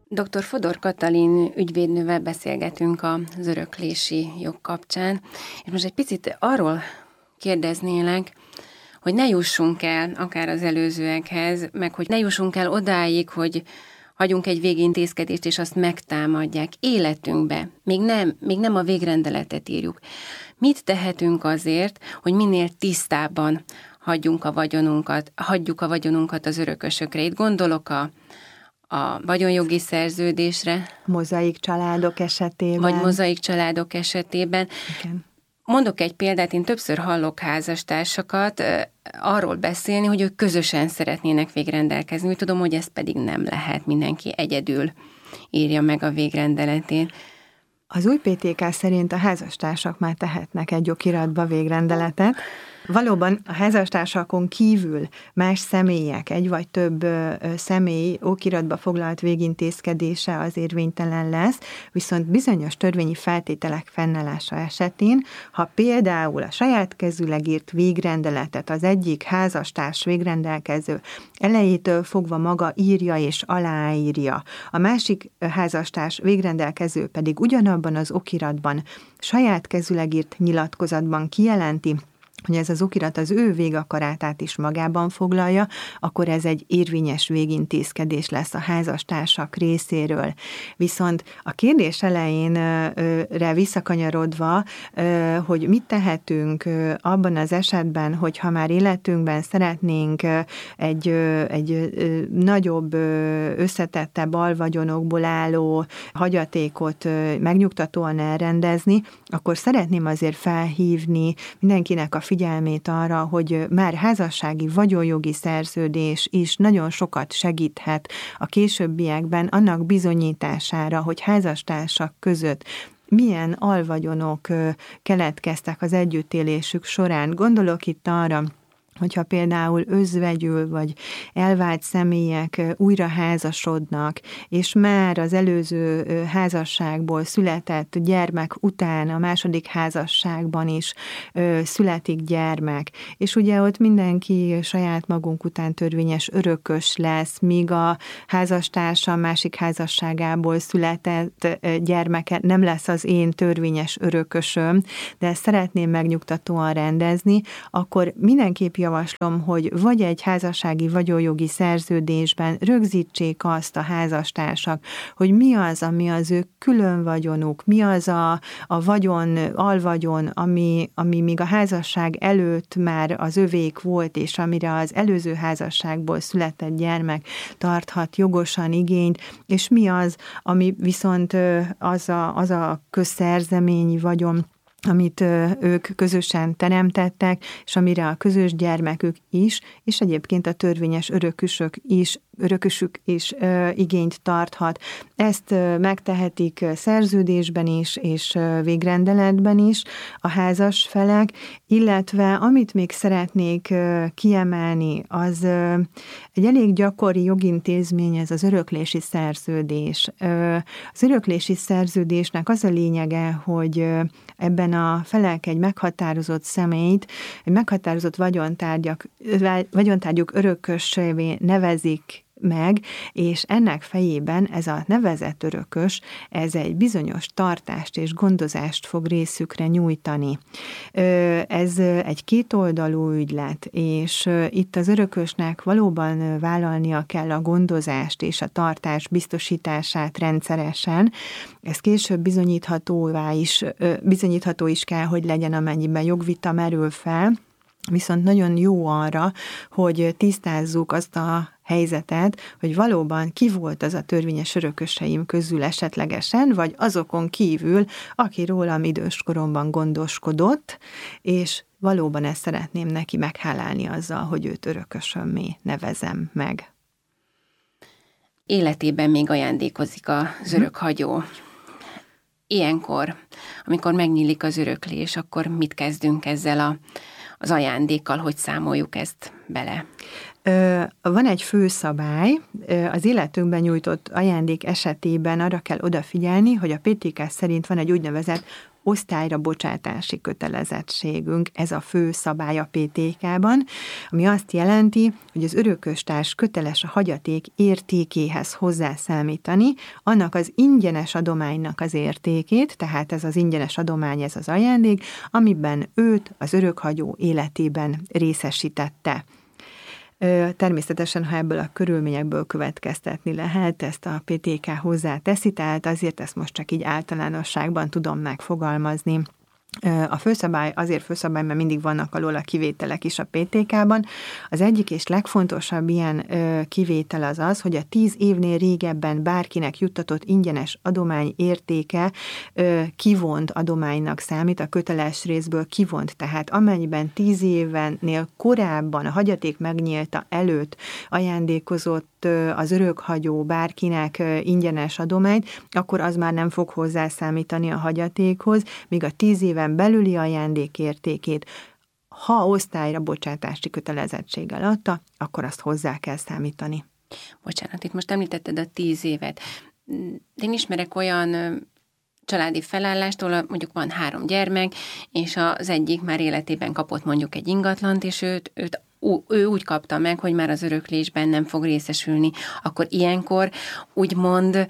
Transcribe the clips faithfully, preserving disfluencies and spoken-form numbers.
doktor Fodor Katalin ügyvédnővel beszélgetünk az öröklési jog kapcsán, és most egy picit arról kérdeznélek, hogy ne jussunk el akár az előzőekhez, meg hogy ne jussunk el odáig, hogy hagyunk egy végintézkedést, és azt megtámadják életünkbe. Még nem, még nem a végrendeletet írjuk. Mit tehetünk azért, hogy minél tisztábban hagyjunk a vagyonunkat, hagyjuk a vagyonunkat az örökösökre? Itt gondolok a a vagyonjogi szerződésre. Mozaik családok esetében. Vagy mozaik családok esetében. Igen. Mondok egy példát, én többször hallok házastársakat arról beszélni, hogy ők közösen szeretnének végrendelkezni. Úgy tudom, hogy ez pedig nem lehet, mindenki egyedül írja meg a végrendeletét. Az új pé té ká szerint a házastársak már tehetnek egy okiratba végrendeletet. Valóban a házastársakon kívül más személyek, egy vagy több ö, személy okiratba foglalt végintézkedése az érvénytelen lesz, viszont bizonyos törvényi feltételek fennállása esetén, ha például a saját kezűleg írt végrendeletet az egyik házastárs végrendelkező elejétől fogva maga írja és aláírja, a másik házastárs végrendelkező pedig ugyanabban az okiratban saját kezűleg írt nyilatkozatban kijelenti, hogy ez az okirat az ő végakarátát is magában foglalja, akkor ez egy érvényes végintézkedés lesz a házastársak részéről. Viszont a kérdés elejénre visszakanyarodva, hogy mit tehetünk abban az esetben, hogyha már életünkben szeretnénk egy, egy nagyobb, összetettebb alvagyonokból álló hagyatékot megnyugtatóan elrendezni, akkor szeretném azért felhívni mindenkinek a figyelmét arra, hogy már házassági vagyonjogi szerződés is nagyon sokat segíthet a későbbiekben annak bizonyítására, hogy házastársak között milyen alvagyonok keletkeztek az együttélésük során. Gondolok itt arra, hogyha például özvegyül vagy elvált személyek újra házasodnak, és már az előző házasságból született gyermek után a második házasságban is születik gyermek, és ugye ott mindenki saját magunk után törvényes örökös lesz, míg a házastársa másik házasságából született gyermeke nem lesz az én törvényes örökösöm, de ezt szeretném megnyugtatóan rendezni, akkor mindenképp javaslom, hogy vagy egy házassági vagyonjogi szerződésben rögzítsék azt a házastársak, hogy mi az, ami az ő külön vagyonuk, mi az a, a vagyon, alvagyon, ami, ami még a házasság előtt már az övék volt, és amire az előző házasságból született gyermek tarthat jogosan igényt, és mi az, ami viszont az a, az a közszerzeményi vagyon, amit ők közösen teremtettek, és amire a közös gyermekük is, és egyébként a törvényes örökösök is, örökösük is ö, igényt tarthat. Ezt ö, megtehetik szerződésben is, és ö, végrendeletben is a házas felek, illetve amit még szeretnék ö, kiemelni, az ö, egy elég gyakori jogintézmény, ez az öröklési szerződés. Ö, az öröklési szerződésnek az a lényege, hogy ö, ebben a felek egy meghatározott személyt, egy meghatározott vagyontárgyak, vagyontárgyuk örökösévé nevezik meg, és ennek fejében ez a nevezett örökös, ez egy bizonyos tartást és gondozást fog részükre nyújtani. Ez egy kétoldalú ügylet, és itt az örökösnek valóban vállalnia kell a gondozást és a tartás biztosítását rendszeresen. Ez később bizonyíthatóvá is, bizonyítható is kell, hogy legyen, amennyiben jogvita merül fel, viszont nagyon jó arra, hogy tisztázzuk azt a helyzetet, hogy valóban ki volt az a törvényes örököseim közül esetlegesen, vagy azokon kívül, aki rólam időskoromban gondoskodott, és valóban ezt szeretném neki meghálálni azzal, hogy őt örökösömmé nevezem meg. Életében még ajándékozik az örökhagyó. Ilyenkor, amikor megnyílik az öröklés, akkor mit kezdünk ezzel a, az ajándékkal, hogy számoljuk ezt bele? Van egy főszabály, az életünkben nyújtott ajándék esetében arra kell odafigyelni, hogy a pé té ká szerint van egy úgynevezett osztályra bocsátási kötelezettségünk, ez a fő szabály a pé té ká-ban, ami azt jelenti, hogy az örököstárs köteles a hagyaték értékéhez hozzászámítani, annak az ingyenes adománynak az értékét, tehát ez az ingyenes adomány, ez az ajándék, amiben őt az örökhagyó életében részesítette. Természetesen, ha ebből a körülményekből következtetni lehet, ezt a pé té ká hozzáteszi, tehát azért ezt most csak így általánosságban tudom megfogalmazni. A főszabály azért főszabály, mert mindig vannak alól a kivételek is a pé té ká-ban. Az egyik és legfontosabb ilyen kivétel az az, hogy a tíz évnél régebben bárkinek juttatott ingyenes adomány értéke kivont adománynak számít, a köteles részből kivont. Tehát amennyiben tíz évennél korábban a hagyaték megnyílta előtt ajándékozott az örökhagyó bárkinek ingyenes adományt, akkor az már nem fog hozzászámítani a hagyatékhoz, míg a tíz éven belüli ajándék értékét, ha osztályra bocsátási kötelezettséggel adta, akkor azt hozzá kell számítani. Bocsánat, itt most említetted a tíz évet. Én ismerek olyan családi felállástól, mondjuk van három gyermek, és az egyik már életében kapott mondjuk egy ingatlant, és őt, őt ő úgy kapta meg, hogy már az öröklésben nem fog részesülni. Akkor ilyenkor úgymond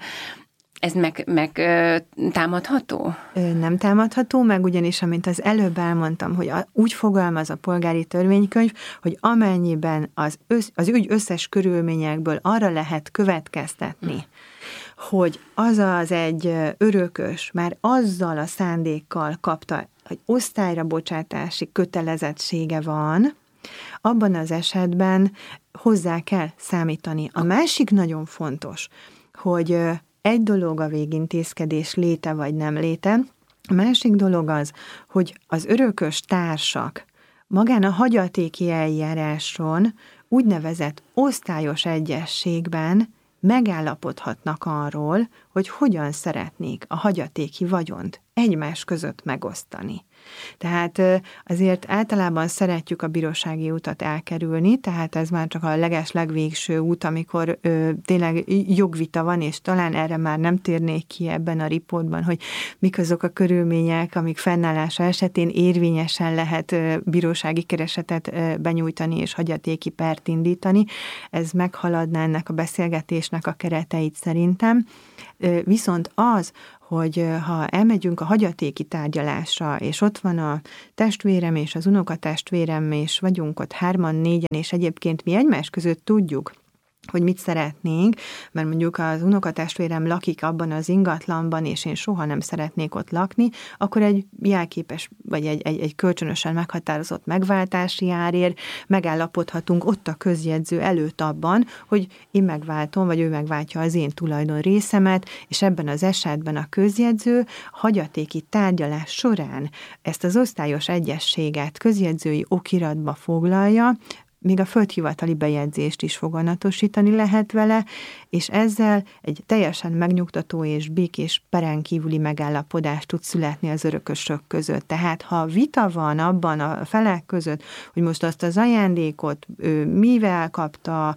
ez meg, meg támadható? Nem támadható, meg ugyanis, amint az előbb elmondtam, hogy úgy fogalmaz a polgári törvénykönyv, hogy amennyiben az, össz, az ügy összes körülményekből arra lehet következtetni, hmm. hogy az az egy örökös már azzal a szándékkal kapta, hogy osztályra bocsátási kötelezettsége van, abban az esetben hozzá kell számítani. A másik nagyon fontos, hogy egy dolog a végintézkedés léte vagy nem léte, a másik dolog az, hogy az örökös társak magán a hagyatéki eljáráson úgynevezett osztályos egyezségben megállapodhatnak arról, hogy hogyan szeretnék a hagyatéki vagyont egymás között megosztani. Tehát azért általában szeretjük a bírósági utat elkerülni, tehát ez már csak a leges legvégső út, amikor ö, tényleg jogvita van, és talán erre már nem térnék ki ebben a riportban, hogy mik azok a körülmények, amik fennállása esetén érvényesen lehet ö, bírósági keresetet ö, benyújtani és hagyatéki pert indítani. Ez meghaladná ennek a beszélgetésnek a kereteit szerintem. Ö, viszont az, hogy ha elmegyünk a hagyatéki tárgyalásra, és ott van a testvérem és az unokatestvérem, és vagyunk ott hárman, négyen, és egyébként mi egymás között tudjuk, hogy mit szeretnénk, mert mondjuk az unokatestvérem lakik abban az ingatlanban, és én soha nem szeretnék ott lakni, akkor egy jelképes, vagy egy, egy, egy kölcsönösen meghatározott megváltási árért megállapodhatunk ott a közjegyző előtt abban, hogy én megváltom, vagy ő megváltja az én tulajdon részemet, és ebben az esetben a közjegyző hagyatéki tárgyalás során ezt az osztályos egyezséget közjegyzői okiratba foglalja, még a földhivatali bejegyzést is foganatosítani lehet vele, és ezzel egy teljesen megnyugtató és békés peren kívüli megállapodás tud születni az örökösök között. Tehát ha vita van abban a felek között, hogy most azt az ajándékot ő, mivel kapta,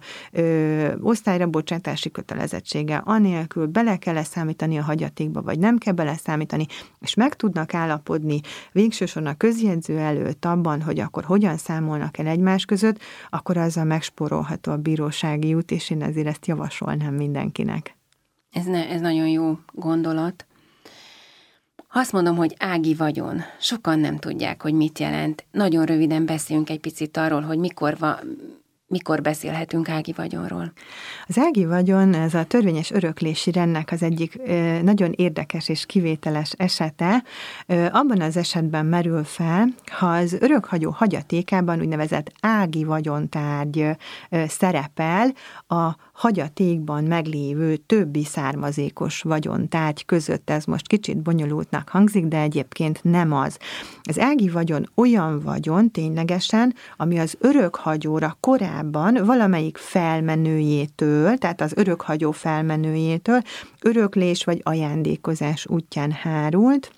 ő, osztályra bocsátási kötelezettsége, anélkül bele kell számítani a hagyatékba, vagy nem kell beleszámítani, és meg tudnak állapodni végsősorban a közjegyző előtt abban, hogy akkor hogyan számolnak el egymás között, akkor azzal megspórolható a bírósági út, és én ezért ezt javasolnám mindenkinek. Ez, ne, ez nagyon jó gondolat. Ha azt mondom, hogy ági vagyon, sokan nem tudják, hogy mit jelent. Nagyon röviden beszéljünk egy picit arról, hogy mikor van... Mikor beszélhetünk ági vagyonról? Az ági vagyon, ez a törvényes öröklési rendnek az egyik nagyon érdekes és kivételes esete. Abban az esetben merül fel, ha az örökhagyó hagyatékában úgynevezett ági vagyontárgy szerepel a hagyatékban meglévő többi származékos vagyontárgy között. Ez most kicsit bonyolultnak hangzik, de egyébként nem az. Az ági vagyon olyan vagyon ténylegesen, ami az örökhagyóra korábban valamelyik felmenőjétől, tehát az örökhagyó felmenőjétől öröklés vagy ajándékozás útján hárult,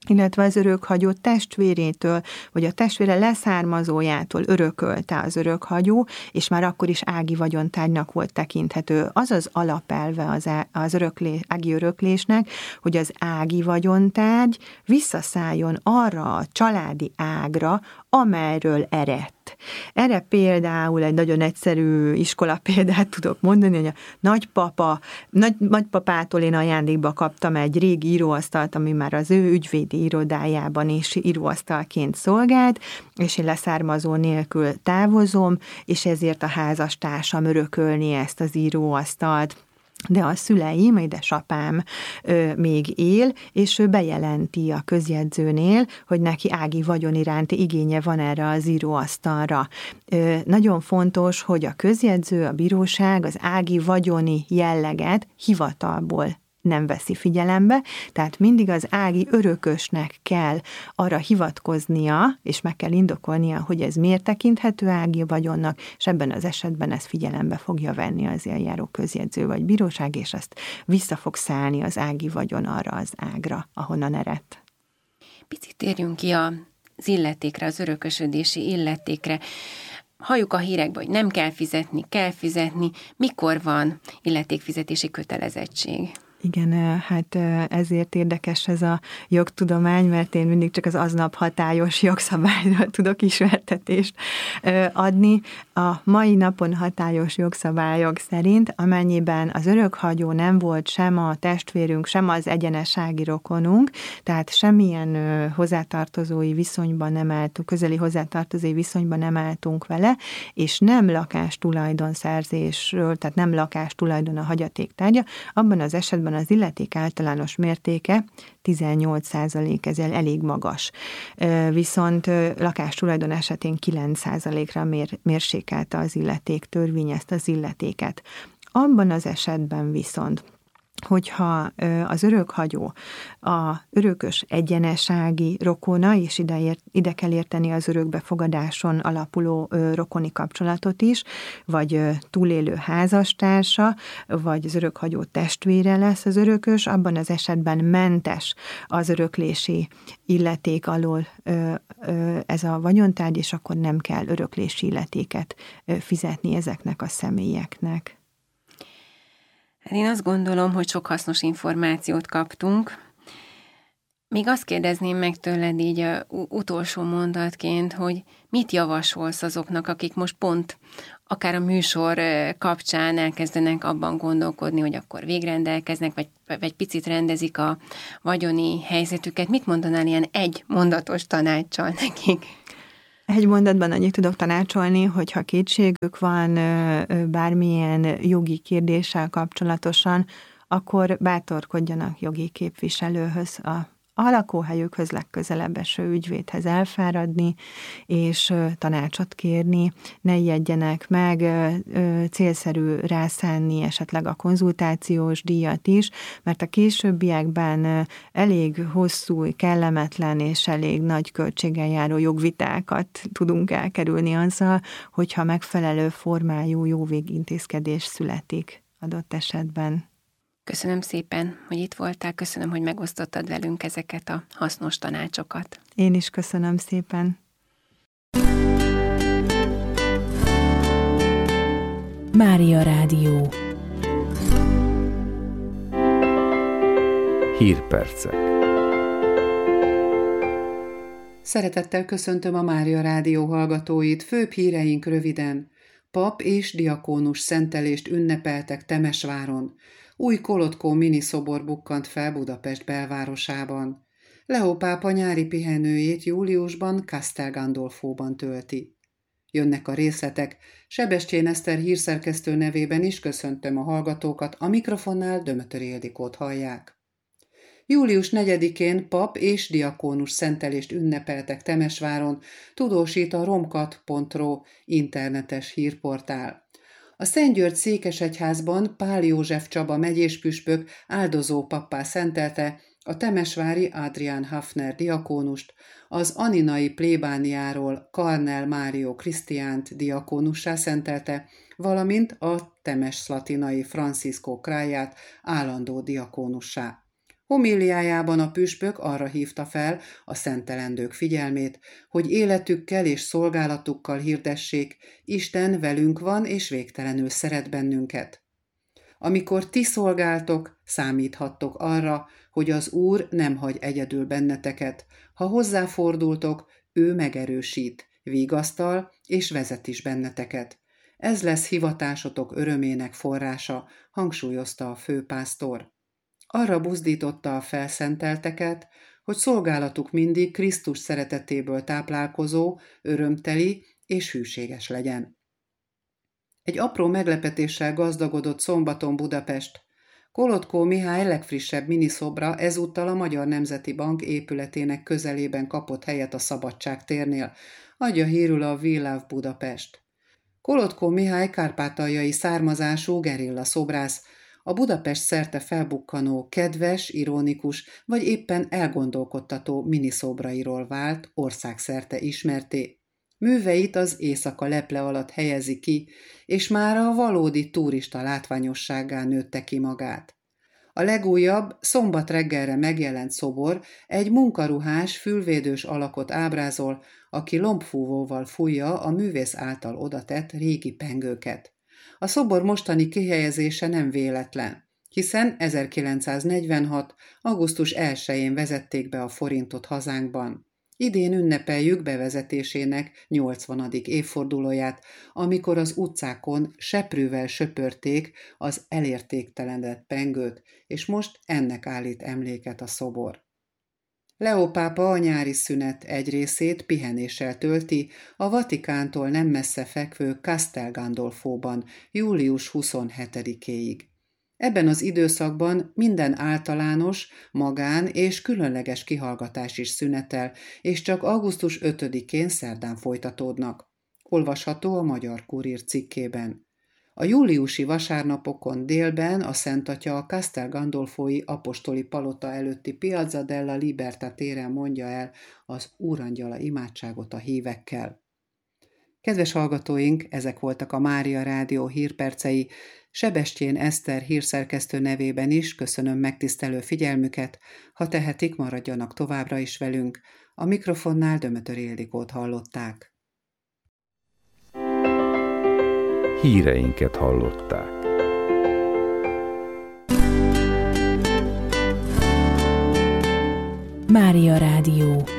illetve az örökhagyó testvérétől, vagy a testvére leszármazójától örökölte az örökhagyó, és már akkor is ági vagyontárgynak volt tekinthető. Az az alapelve az, az öröklé, ági öröklésnek, hogy az ági vagyontárgy visszaszálljon arra a családi ágra, amelyről eredt. Erre például egy nagyon egyszerű iskola példát tudok mondani, hogy a nagypapa, nagy, nagypapától én ajándékba kaptam egy régi íróasztalt, ami már az ő ügyvédi irodájában is íróasztalként szolgált, és én leszármazó nélkül távozom, és ezért a házastársam örökölni ezt az íróasztalt. De a szüleim, édesapám ö, még él, és ő bejelenti a közjegyzőnél, hogy neki ági vagyon iránti igénye van erre az íróasztalra. Ö, nagyon fontos, hogy a közjegyző, a bíróság az ági vagyoni jelleget hivatalból nem veszi figyelembe, tehát mindig az ági örökösnek kell arra hivatkoznia, és meg kell indokolnia, hogy ez miért tekinthető ági vagyonnak, és ebben az esetben ez figyelembe fogja venni az eljáró közjegyző vagy bíróság, és ezt vissza fog szállni az ági vagyon arra az ágra, ahonnan eredt. Picit térjünk ki az illetékre, az örökösödési illetékre. Halljuk a hírekben, hogy nem kell fizetni, kell fizetni. Mikor van illetékfizetési kötelezettség? Igen, hát ezért érdekes ez a jogtudomány, mert én mindig csak az aznap hatályos jogszabályról tudok ismertetést adni. A mai napon hatályos jogszabályok szerint, amennyiben az örökhagyó nem volt sem a testvérünk, sem az egyenesági rokonunk, tehát semmilyen hozzátartozói viszonyban nem álltunk, közeli hozzátartozói viszonyban nem álltunk vele, és nem lakástulajdonszerzésről, tehát nem lakástulajdon a hagyaték tárgya, abban az esetben az illeték általános mértéke tizennyolc százalék, ez elég magas. Viszont lakástulajdon esetén kilenc százalékra mér, mérsékelte az illeték törvény ezt az illetéket. Abban az esetben viszont, hogyha az örökhagyó a örökös egyenesági rokona, és ide, ért, ide kell érteni az örökbefogadáson alapuló rokoni kapcsolatot is, vagy túlélő házastársa, vagy az örökhagyó testvére lesz az örökös, abban az esetben mentes az öröklési illeték alól ez a vagyontárgy, és akkor nem kell öröklési illetéket fizetni ezeknek a személyeknek. Én azt gondolom, hogy sok hasznos információt kaptunk. Még azt kérdezném meg tőled így a utolsó mondatként, hogy mit javasolsz azoknak, akik most pont akár a műsor kapcsán elkezdenek abban gondolkodni, hogy akkor végrendelkeznek, vagy, vagy picit rendezik a vagyoni helyzetüket. Mit mondanál ilyen egy mondatos tanáccsal nekik? Egy mondatban annyit tudok tanácsolni, hogy ha kétségük van bármilyen jogi kérdéssel kapcsolatosan, akkor bátorkodjanak jogi képviselőhöz, a a lakóhelyükhöz legközelebb eső ügyvédhez elfáradni, és tanácsot kérni, ne ijedjenek meg, célszerű rászánni esetleg a konzultációs díjat is, mert a későbbiekben elég hosszú, kellemetlen és elég nagy költséggel járó jogvitákat tudunk elkerülni azzal, hogyha megfelelő formájú jó végintézkedés születik adott esetben. Köszönöm szépen, hogy itt voltál, köszönöm, hogy megosztottad velünk ezeket a hasznos tanácsokat. Én is köszönöm szépen. Mária Rádió. Hírpercek. Szeretettel köszöntöm a Mária Rádió hallgatóit, főbb híreink röviden. Pap és diakónus szentelést ünnepeltek Temesváron. Új Kolotkó miniszobor bukkant fel Budapest belvárosában. Leó pápa nyári pihenőjét júliusban Castel Gandolfóban tölti. Jönnek a részletek, Sebestyén Eszter hírszerkesztő nevében is köszöntöm a hallgatókat, a mikrofonnál Dömötöri Ildikót hallják. július negyedikén pap és diakónus szentelést ünnepeltek Temesváron, tudósít a romkat pont ro internetes hírportál. A Szentgyörgy székesegyházban Pál József Csaba megyéspüspök áldozó pappá szentelte a temesvári Adrián Hafner diakónust, az aninai plébániáról Karnel Mário Krisztiánt diakónussá szentelte, valamint a temes-szlatinai Francisco Kráját állandó diakónussá. Homíliájában a püspök arra hívta fel a szentelendők figyelmét, hogy életükkel és szolgálatukkal hirdessék, Isten velünk van és végtelenül szeret bennünket. Amikor ti szolgáltok, számíthattok arra, hogy az Úr nem hagy egyedül benneteket. Ha hozzáfordultok, ő megerősít, vigasztal és vezet is benneteket. Ez lesz hivatásotok örömének forrása, hangsúlyozta a főpásztor. Arra buzdította a felszentelteket, hogy szolgálatuk mindig Krisztus szeretetéből táplálkozó, örömteli és hűséges legyen. Egy apró meglepetéssel gazdagodott szombaton Budapest. Kolodkó Mihály legfrissebb miniszobra ezúttal a Magyar Nemzeti Bank épületének közelében kapott helyet a Szabadságtérnél, adja hírül a We Love Budapest. Kolodkó Mihály kárpátaljai származású gerilla szobrász, a Budapest szerte felbukkanó, kedves, ironikus vagy éppen elgondolkodtató miniszobrairól vált országszerte ismerté. Műveit az éjszaka leple alatt helyezi ki, és már a valódi turista látványossággá nőtte ki magát. A legújabb, szombat reggelre megjelent szobor egy munkaruhás, fülvédős alakot ábrázol, aki lombfúvóval fújja a művész által odatett régi pengőket. A szobor mostani kihelyezése nem véletlen, hiszen ezerkilencszáznegyvenhat. augusztus elsején vezették be a forintot hazánkban. Idén ünnepeljük bevezetésének nyolcvanadik évfordulóját, amikor az utcákon seprűvel söpörték az elértéktelenedett pengőt, és most ennek állít emléket a szobor. Leó pápa a nyári szünet egy részét pihenéssel tölti a Vatikántól nem messze fekvő Castel Gandolfóban július huszonhetedikéig. Ebben az időszakban minden általános, magán és különleges kihallgatás is szünetel, és csak augusztus ötödikén szerdán folytatódnak. Olvasható a Magyar Kurír cikkében. A júliusi vasárnapokon délben a Szent Atya a Castel Gandolfói apostoli palota előtti Piazza della Libertà téren mondja el az Úrangyala imádságot a hívekkel. Kedves hallgatóink, ezek voltak a Mária Rádió hírpercei. Sebestyén Eszter hírszerkesztő nevében is köszönöm megtisztelő figyelmüket, ha tehetik, maradjanak továbbra is velünk. A mikrofonnál Dömötör Ildikót hallották. Híreinket hallották. Mária Rádió.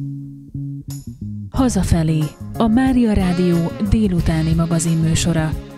Hazafelé, a Mária Rádió délutáni magazinműsora.